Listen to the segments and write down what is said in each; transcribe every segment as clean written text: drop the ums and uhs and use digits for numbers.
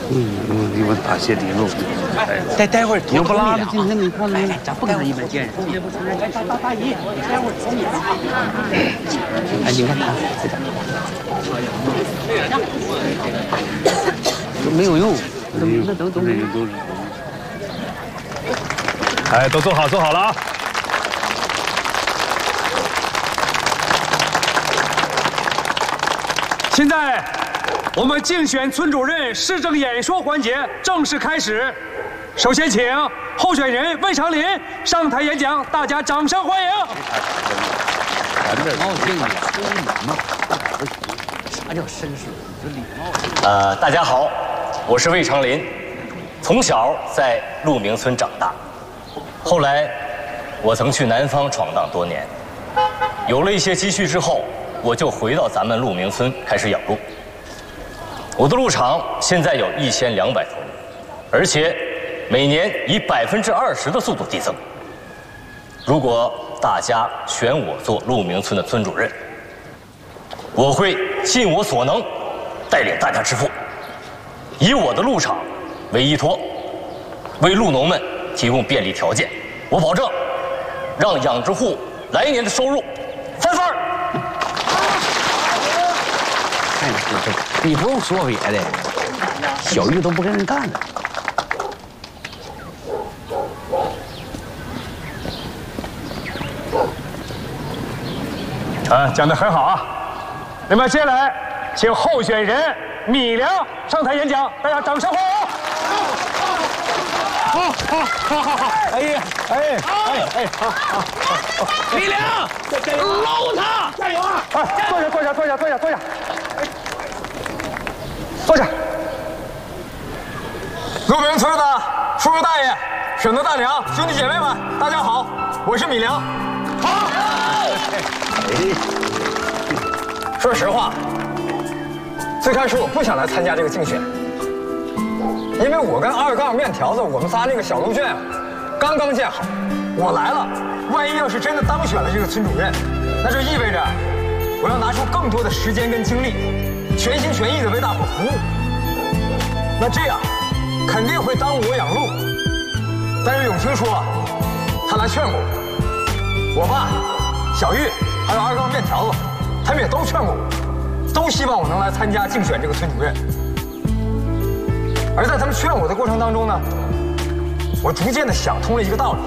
我怕泄底漏。待会儿又不拉的，今天你看没？ 咱不跟他一般见识。大姨，待会儿从你。 哎，你看他这没有用，那都。 哎，都坐好，坐好了啊！现在，我们竞选村主任市政演说环节正式开始。首先，请候选人魏长林上台演讲，大家掌声欢迎。 高兴呀，礼貌，啥叫绅士？这礼貌。 大家好，我是魏长林，从小在鹿鸣村长大，后来我曾去南方闯荡多年，有了一些积蓄之后，我就回到咱们鹿鸣村开始养鹿。我的鹿场现在有1200头，而且每年以20%的速度递增。如果大家选我做鹿鸣村的村主任，我会尽我所能，带领大家致富，以我的鹿场为依托，为鹿农们提供便利条件。我保证，让养殖户来年的收入翻番儿。 你不用说别的，小玉都不跟人干了。 讲得很好啊！那么接下来，请候选人米良上台演讲，大家掌声欢迎！好！ 李良，捞他！加油啊！ 坐下。鹿鸣村的叔叔大爷、婶子大娘、兄弟姐妹们，大家好，我是米良。好。说实话，最开始我不想来参加这个竞选，因为我跟2杠面条子，我们仨那个小鹿圈啊，刚刚建好。我来了，万一要是真的当选了这个村主任，那就意味着我要拿出更多的时间跟精力，全心全意的为大伙服务。那这样肯定会耽误我养鹿。但是永清说，他来劝过我爸、小玉还有2杠面条子，他们也都劝过我，都希望我能来参加竞选这个村主任。而在他们劝我的过程当中呢，我逐渐的想通了一个道理：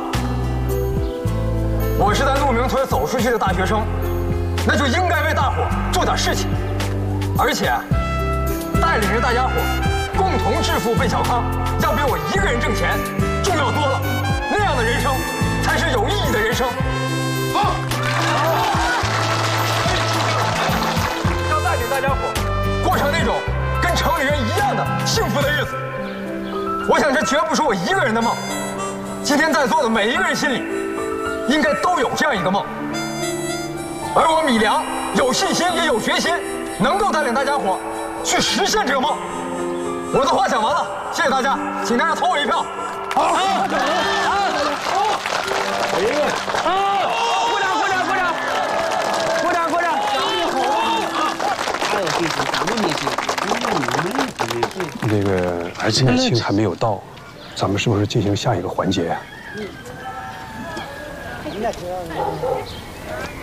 我是在鹿鸣村走出去的大学生，那就应该为大伙做点事情，而且带领着大家伙共同致富奔小康，要比我一个人挣钱重要多了。那样的人生才是有意义的人生。好，要带领大家伙过上那种跟城里人一样的幸福的日子。我想这绝不是我一个人的梦，今天在座的每一个人心里应该都有这样一个梦。而我米良有信心也有决心，能够带领大家伙去实现这个梦。我的话讲完了，谢谢大家，请大家投我一票。好， 鼓掌！还有信心，咱们没信心。 那个，而且庆还没有到，咱们是不是进行下一个环节呀？